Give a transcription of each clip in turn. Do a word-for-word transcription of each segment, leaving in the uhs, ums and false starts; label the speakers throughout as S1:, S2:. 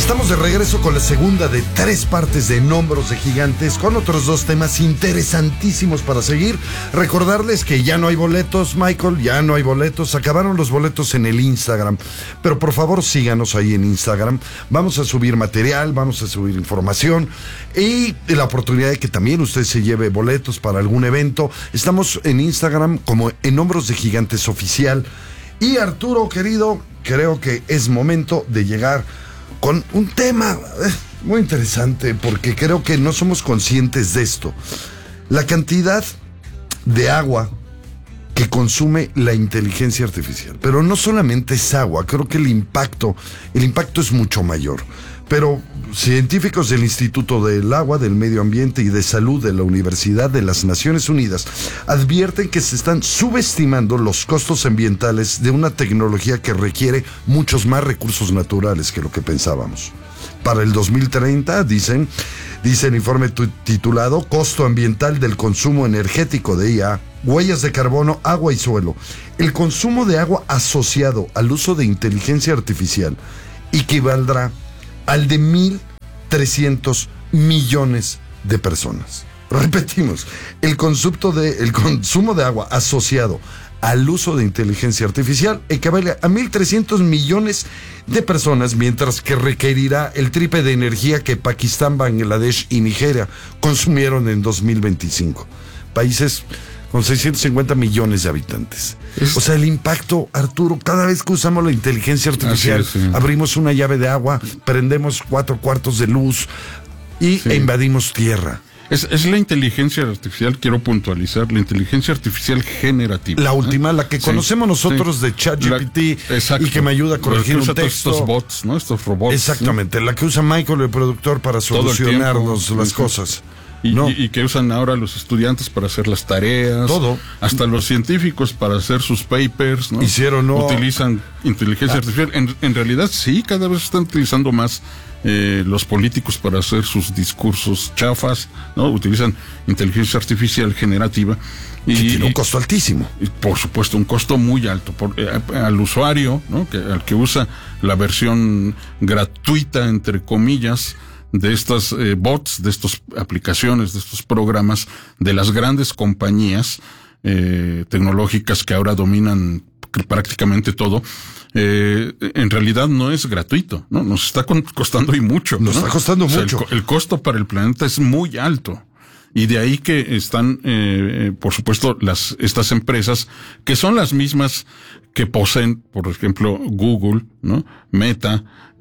S1: Estamos de regreso con la segunda de tres partes de En Hombros de Gigantes, con otros dos temas interesantísimos para seguir. Recordarles que ya no hay boletos, Michael, ya no hay boletos. Acabaron los boletos en el Instagram, pero por favor síganos ahí en Instagram. Vamos a subir material, vamos a subir información y la oportunidad de que también usted se lleve boletos para algún evento. Estamos en Instagram como En Hombros de Gigantes Oficial. Y Arturo, querido, creo que es momento de llegar con un tema eh, muy interesante, porque creo que no somos conscientes de esto. La cantidad de agua que consume la inteligencia artificial. Pero no solamente es agua, creo que el impacto, el impacto es mucho mayor. Pero científicos del Instituto del Agua, del Medio Ambiente y de Salud de la Universidad de las Naciones Unidas advierten que se están subestimando los costos ambientales de una tecnología que requiere muchos más recursos naturales que lo que pensábamos. Para el dos mil treinta, dicen, dice el informe titulado Costo ambiental del consumo energético de I A, huellas de carbono, agua y suelo. El consumo de agua asociado al uso de inteligencia artificial equivaldrá al de mil trescientos millones de personas. Repetimos, el, consumo de, el consumo de agua asociado al uso de inteligencia artificial equivale a mil trescientos millones de personas, mientras que requerirá el triple de energía que Pakistán, Bangladesh y Nigeria consumieron en dos mil veinticinco. Países con seiscientos cincuenta millones de habitantes. Es... O sea, el impacto, Arturo, cada vez que usamos la inteligencia artificial, es, sí. abrimos una llave de agua, prendemos cuatro cuartos de luz y sí. e invadimos tierra.
S2: Es, es la inteligencia artificial, quiero puntualizar, la inteligencia artificial generativa.
S1: La última, ¿eh? La que conocemos sí, nosotros sí. de ChatGPT y que me ayuda a corregir un texto.
S2: Estos bots, ¿no? Estos robots.
S1: Exactamente, ¿no? La que usa Michael, el productor, para solucionarnos las sí, cosas.
S2: Y,
S1: no.
S2: y, y que usan ahora los estudiantes para hacer las tareas.
S1: Todo.
S2: Hasta los científicos para hacer sus papers, ¿no?
S1: Hicieron, no.
S2: Utilizan inteligencia ah. artificial. En, en realidad, sí, cada vez están utilizando más eh, los políticos para hacer sus discursos chafas, ¿no? Utilizan inteligencia artificial generativa.
S1: Y que tiene un costo altísimo.
S2: Y, por supuesto, un costo muy alto. Por, eh, al usuario, ¿no? Que, al que usa la versión gratuita, entre comillas, de estas eh, bots, de estas aplicaciones, de estos programas, de las grandes compañías eh, tecnológicas que ahora dominan prácticamente todo, eh, en realidad no es gratuito, ¿no? Nos está con, costando y mucho.
S1: Nos ¿no? está costando o sea, mucho.
S2: El, el costo para el planeta es muy alto. Y de ahí que están, eh, por supuesto, las estas empresas que son las mismas que poseen, por ejemplo, Google, ¿no? Meta,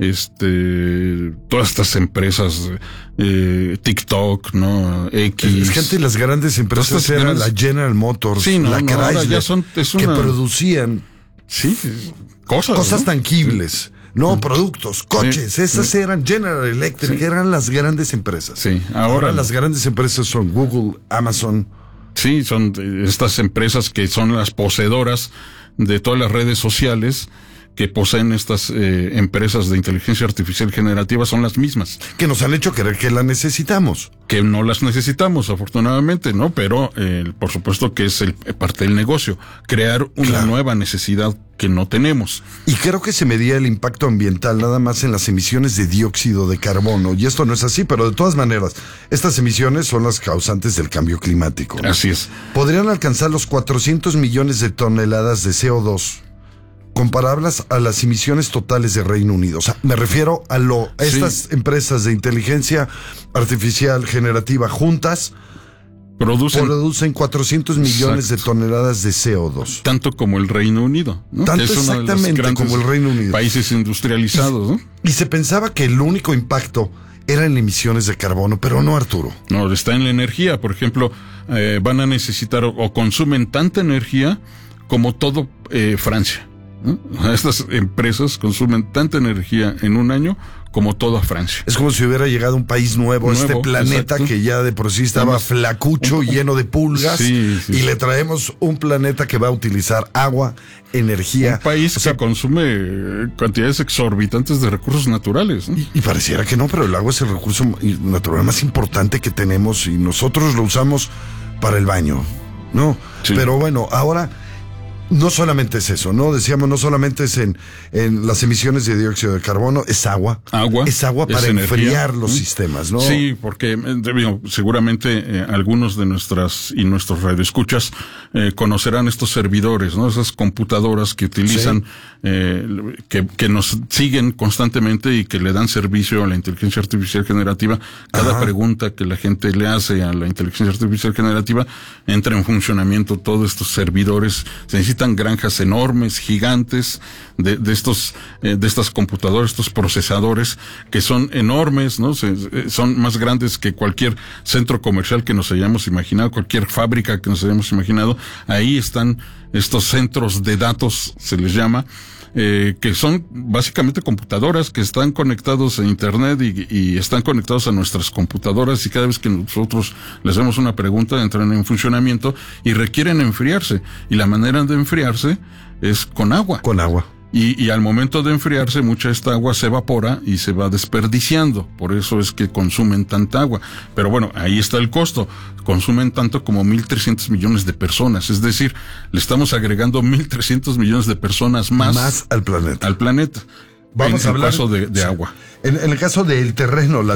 S2: este, todas estas empresas, eh, TikTok, ¿no? X.
S1: Es que antes las grandes empresas eran grandes... la General Motors,
S2: sí, no,
S1: la
S2: no,
S1: Chrysler,
S2: ya son, es una...
S1: que producían
S2: sí, cosas,
S1: cosas
S2: ¿no?
S1: tangibles. No, sí. productos, coches, sí. esas sí. eran General Electric, sí. eran las grandes empresas.
S2: Sí, ahora,
S1: ahora las grandes empresas son Google, Amazon.
S2: Sí, son estas empresas que son las poseedoras de todas las redes sociales que poseen estas eh, empresas de inteligencia artificial generativa, son las mismas.
S1: Que nos han hecho creer que las necesitamos.
S2: Que no las necesitamos, afortunadamente, ¿no? Pero, eh, por supuesto que es el, parte del negocio, crear una claro. nueva necesidad que no tenemos.
S1: Y creo que se medía el impacto ambiental nada más en las emisiones de dióxido de carbono, y esto no es así, pero de todas maneras, estas emisiones son las causantes del cambio climático.
S2: Así es.
S1: Podrían alcanzar los cuatrocientos millones de toneladas de C O dos, comparables a las emisiones totales de Reino Unido. O sea, me refiero a lo a estas sí. empresas de inteligencia artificial generativa juntas producen, producen cuatrocientos millones exacto. de toneladas de C O dos.
S2: Tanto como el Reino Unido, ¿no?
S1: Tanto es exactamente como el Reino Unido.
S2: Países industrializados, ¿no?
S1: Y, y se pensaba que el único impacto era en emisiones de carbono, pero no, Arturo.
S2: No, está en la energía. Por ejemplo, eh, van a necesitar o, o consumen tanta energía como todo eh, Francia. ¿no? Estas empresas consumen tanta energía en un año como toda Francia.
S1: Es como si hubiera llegado un país nuevo, nuevo a este planeta, exacto. que ya de por sí estaba Además, flacucho, un, lleno de pulgas,
S2: sí, sí.
S1: y le traemos un planeta que va a utilizar agua, energía.
S2: Un país o sea, que consume cantidades exorbitantes de recursos naturales, ¿no?
S1: Y, y pareciera que no, pero el agua es el recurso natural más importante que tenemos y nosotros lo usamos para el baño, ¿no? Sí. Pero bueno, ahora no solamente es eso, ¿no? Decíamos, no solamente es en, en las emisiones de dióxido de carbono, es agua.
S2: Agua.
S1: Es agua para
S2: es
S1: enfriar
S2: energía.
S1: los
S2: ¿Mm?
S1: sistemas, ¿no?
S2: Sí, porque eh, digo, seguramente eh, algunos de nuestras y nuestros radioescuchas eh, conocerán estos servidores, ¿no? Esas computadoras que utilizan, sí. eh, que, que nos siguen constantemente y que le dan servicio a la inteligencia artificial generativa. Cada Ajá. pregunta que la gente le hace a la inteligencia artificial generativa entra en funcionamiento todos estos servidores. Se necesitan granjas enormes, gigantes, de, de estos, eh, de estas computadoras, estos procesadores que son enormes, ¿no? Se, eh, son más grandes que cualquier centro comercial que nos hayamos imaginado, cualquier fábrica que nos hayamos imaginado. Ahí están estos centros de datos, se les llama, eh, que son básicamente computadoras que están conectados a internet y, y están conectados a nuestras computadoras, y cada vez que nosotros les hacemos una pregunta entran en funcionamiento y requieren enfriarse, y la manera de enfriarse es con agua.
S1: Con agua.
S2: Y, y al momento de enfriarse, mucha de esta agua se evapora y se va desperdiciando. Por eso es que consumen tanta agua. Pero bueno, ahí está el costo. Consumen tanto como mil trescientos millones de personas. Es decir, le estamos agregando mil trescientos millones de personas más.
S1: Más al planeta.
S2: Al planeta.
S1: Vamos
S2: en
S1: a hablar.
S2: el caso de, de agua.
S1: En, en el caso del terreno, la